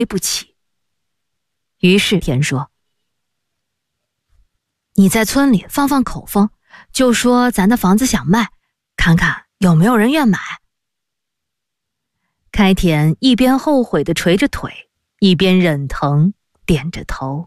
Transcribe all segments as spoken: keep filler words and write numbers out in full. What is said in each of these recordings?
不起。于是田说：你在村里放放口风，就说咱的房子想卖，看看有没有人愿买。开田一边后悔地捶着腿，一边忍疼点着头。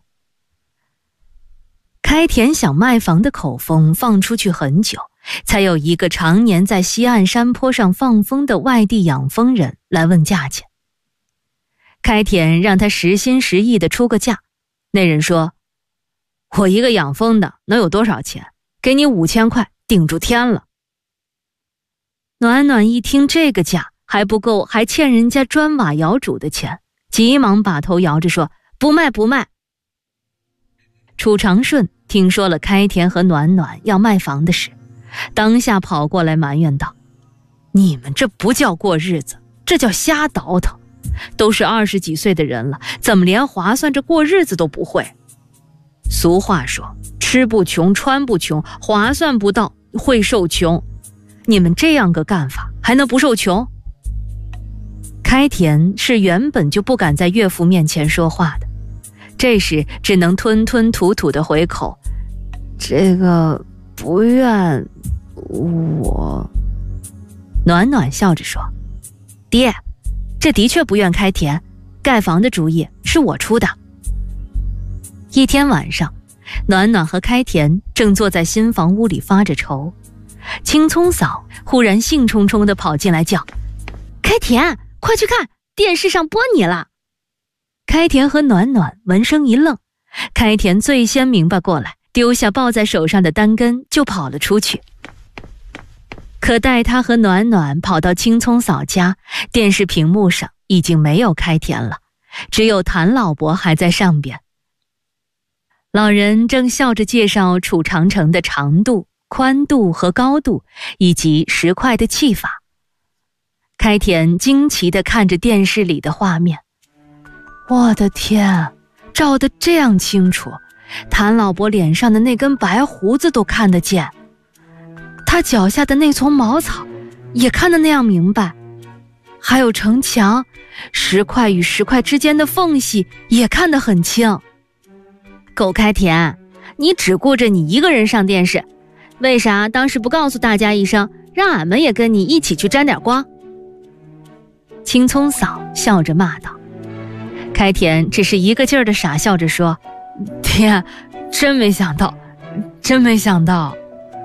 开田想卖房的口风放出去很久，才有一个常年在西岸山坡上放风的外地养蜂人来问价钱。开田让他实心实意地出个价，那人说：我一个养蜂的能有多少钱？给你五千块，顶住天了。暖暖一听这个价还不够，还欠人家砖瓦窑主的钱，急忙把头摇着说：不卖不卖。楚长顺听说了开田和暖暖要卖房的事，当下跑过来埋怨道：你们这不叫过日子，这叫瞎倒腾。都是二十几岁的人了，怎么连划算着过日子都不会？俗话说，吃不穷穿不穷，划算不到会受穷。你们这样个干法还能不受穷？开田是原本就不敢在岳父面前说话的，这时只能吞吞吐吐的回口：这个不愿我。暖暖笑着说：爹，这的确不愿开田，盖房的主意是我出的。一天晚上，暖暖和开田正坐在新房屋里发着愁，青葱嫂忽然兴冲冲地跑进来叫：开田，快去看，电视上播你了。开田和暖暖闻声一愣，开田最先明白过来，丢下抱在手上的单根就跑了出去。可待他和暖暖跑到青葱嫂家，电视屏幕上已经没有开田了，只有谭老伯还在上边。老人正笑着介绍楚长城的长度、宽度和高度，以及石块的砌法。开田惊奇地看着电视里的画面，我的天，照得这样清楚，谭老伯脸上的那根白胡子都看得见，他脚下的那丛茅草也看得那样明白，还有城墙，石块与石块之间的缝隙也看得很清。狗开田，你只顾着你一个人上电视，为啥当时不告诉大家一声，让俺们也跟你一起去沾点光？青葱嫂笑着骂道。开田只是一个劲儿地傻笑着说：爹，真没想到，真没想到。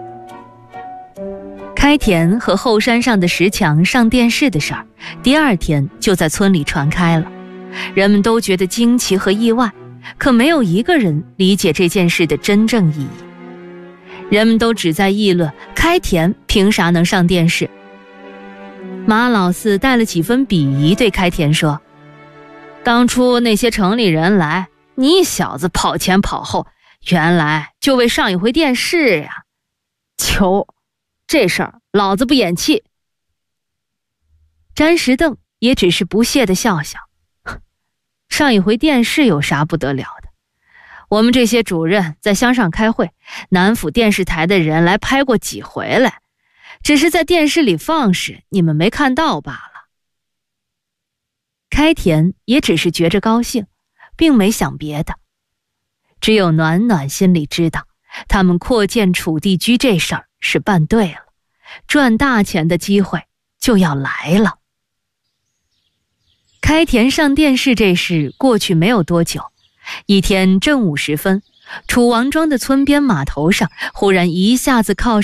开田和后山上的石墙上电视的事儿，第二天就在村里传开了，人们都觉得惊奇和意外，可没有一个人理解这件事的真正意义。人们都只在议论开田凭啥能上电视。马老四带了几分鄙夷对开田说：当初那些城里人来，你小子跑前跑后，原来就为上一回电视呀！求，这事儿老子不演气。詹石凳也只是不屑地笑笑，上一回电视有啥不得了的？我们这些主任在乡上开会，南府电视台的人来拍过几回来，只是在电视里放时你们没看到罢了。开田也只是觉着高兴，并没想别的。只有暖暖心里知道，他们扩建楚地居这事儿是办对了，赚大钱的机会就要来了。开田上电视这事过去没有多久，一天正午时分，楚王庄的村边码头上忽然一下子靠